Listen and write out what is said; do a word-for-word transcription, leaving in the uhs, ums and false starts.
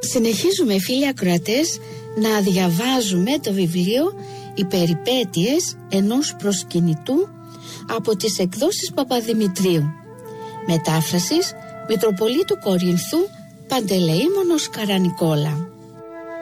Συνεχίζουμε, φίλοι ακροατές, να διαβάζουμε το βιβλίο «Οι περιπέτειες ενός προσκυνητού» από τις εκδόσεις Παπαδημητρίου. Μετάφρασης Μητροπολίτου Κορίνθου Παντελεήμονος Καρανικόλα.